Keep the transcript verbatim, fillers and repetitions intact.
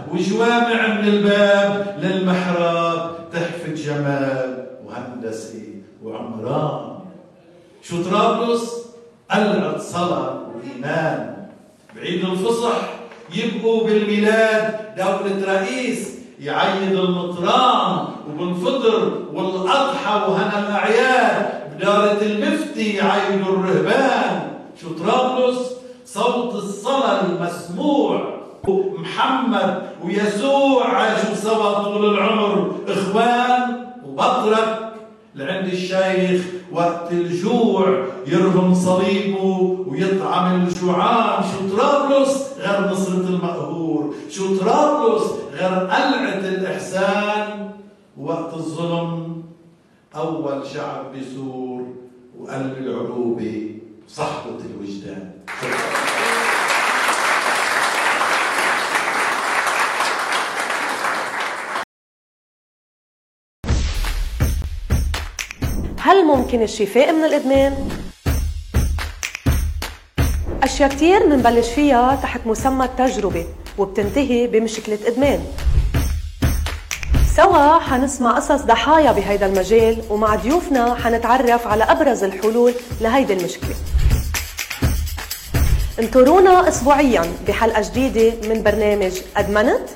وجوامع من الباب للمحراب تحفة جمال وهندسة وعمران. شو طرابلس؟ قلعة صلاة وإيمان. بعيد الفصح يبقوا بالميلاد دولة رئيس يعيد المطران، وبالفطر والأضحى وهنا الأعياد بدارة المفتي يعيدوا الرهبان. شو طرابلس؟ صوت الصلاة المسموع. محمد ويسوع عاشوا سوا طول العمر إخوان، وبطرك لعند الشيخ وقت الجوع يرهم صليبه ويطعم الجوعان. شو طرابلس غير نصرة المقهور؟ شو طرابلس غير قلعة الإحسان؟ وقت الظلم أول شعب بيثور وقلب العروبة صحبة الوجدان. هل ممكن الشفاء من الإدمان؟ أشياء كتير منبلش فيها تحت مسمى التجربة وبتنتهي بمشكلة إدمان. سوا حنسمع قصص ضحايا بهيدا المجال، ومع ضيوفنا حنتعرف على أبرز الحلول لهيدي المشكلة. انطرونا أسبوعياً بحلقة جديدة من برنامج أدمنت.